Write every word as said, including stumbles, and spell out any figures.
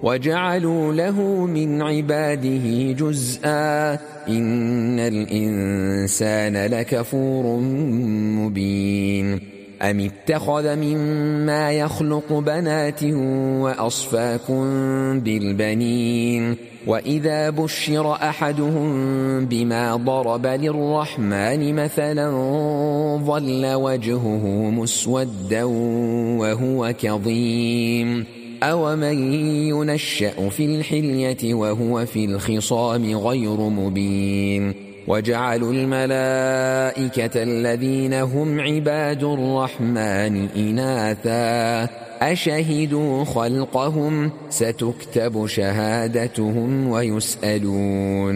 وجعلوا له من عباده جزءا إن الإنسان لكفور مبين أم اتخذ مما يخلق بنات وأصفاكم بالبنين وإذا بشر أحدهم بما ضرب للرحمن مثلا ظل وجهه مسودا وهو كظيم أومن ينشأ في الحلية وهو في الخصام غير مبين وجعلوا الملائكة الذين هم عباد الرحمن إناثا أشهدوا خلقهم ستكتب شهادتهم ويسألون